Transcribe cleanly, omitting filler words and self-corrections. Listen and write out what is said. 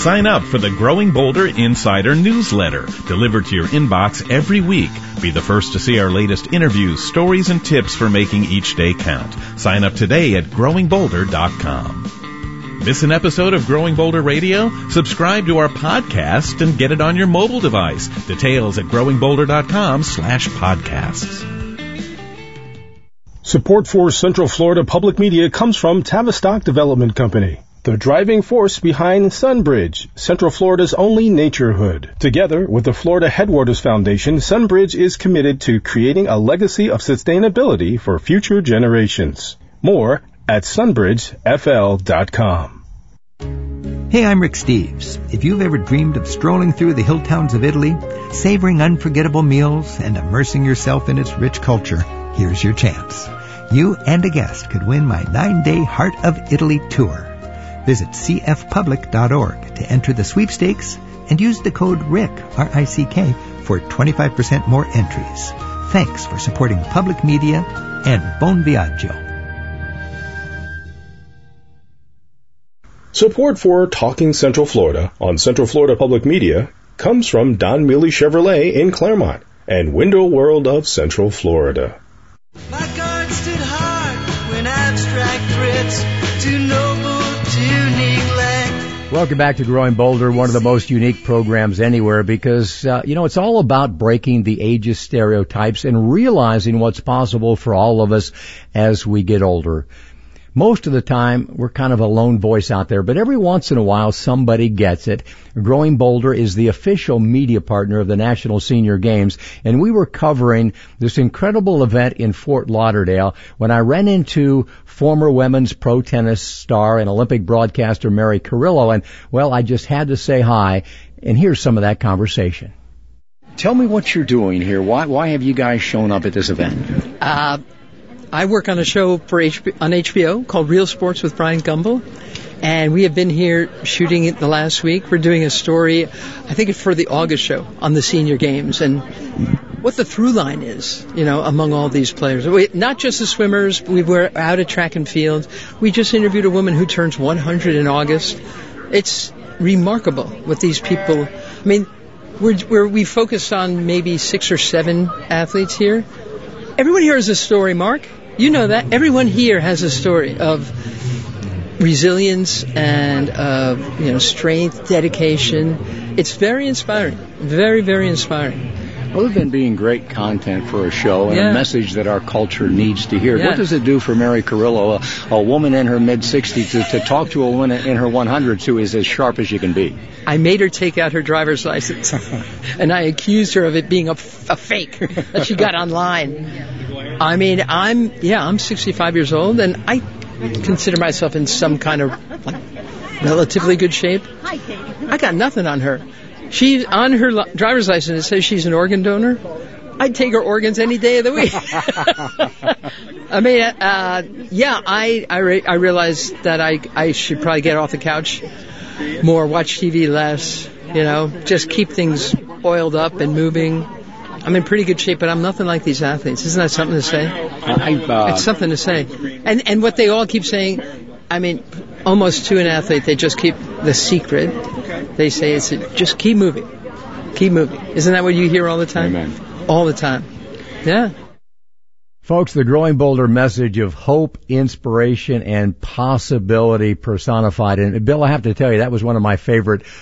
Sign up for the Growing Boulder Insider newsletter, delivered to your inbox every week. Be the first to see our latest interviews, stories, and tips for making each day count. Sign up today at growingboulder.com. Miss an episode of Growing Boulder Radio? Subscribe to our podcast and get it on your mobile device. Details at growingboulder.com/podcasts. Support for Central Florida Public Media comes from Tavistock Development Company, the driving force behind Sunbridge, Central Florida's only naturehood. Together with the Florida Headwaters Foundation, Sunbridge is committed to creating a legacy of sustainability for future generations. More at sunbridgefl.com. Hey, I'm Rick Steves. If you've ever dreamed of strolling through the hill towns of Italy, savoring unforgettable meals, and immersing yourself in its rich culture, here's your chance. You and a guest could win my 9-day Heart of Italy tour. Visit cfpublic.org to enter the sweepstakes and use the code RICK, R-I-C-K, for 25% more entries. Thanks for supporting public media and Buon Viaggio. Support for Talking Central Florida on Central Florida Public Media comes from Don Mealy Chevrolet in Claremont and Window World of Central Florida. My guard stood hard when abstract threats too noble to neglect. Welcome back to Growing Boulder, one of the most unique programs anywhere because, it's all about breaking the ageist stereotypes and realizing what's possible for all of us as we get older. Most of the time, we're kind of a lone voice out there, but every once in a while, somebody gets it. Growing Boulder is the official media partner of the National Senior Games, and we were covering this incredible event in Fort Lauderdale when I ran into former women's pro tennis star and Olympic broadcaster Mary Carrillo, and, I just had to say hi, and here's some of that conversation. Tell me what you're doing here. Why have you guys shown up at this event? I work on a show on HBO called Real Sports with Brian Gumbel, and we have been here shooting it the last week. We're doing a story, I think it's for the August show, on the Senior Games and what the through line is, among all these players. Not just the swimmers, we were out at track and field. We just interviewed a woman who turns 100 in August. It's remarkable what these people, we focused on maybe 6 or 7 athletes here. Everyone here has a story, Mark. You know that. Everyone here has a story of resilience and of, strength, dedication. It's very inspiring. Very, very inspiring. Other than being great content for a show and a message that our culture needs to hear, what does it do for Mary Carrillo, a woman in her mid-60s, to talk to a woman in her 100s who is as sharp as you can be? I made her take out her driver's license, and I accused her of it being a fake that she got online. I'm 65 years old, and I consider myself in some kind of relatively good shape. I got nothing on her. She, on her driver's license, it says she's an organ donor. I'd take her organs any day of the week. I realized that I should probably get off the couch more, watch TV less, just keep things oiled up and moving. I'm in pretty good shape, but I'm nothing like these athletes. Isn't that something to say? It's something to say. And what they all keep saying, almost to an athlete, they just keep the secret. They say it's just keep moving. Keep moving. Isn't that what you hear all the time? Amen. All the time. Yeah. Folks, the Growing Boulder message of hope, inspiration, and possibility personified. And Bill, I have to tell you, that was one of my favorite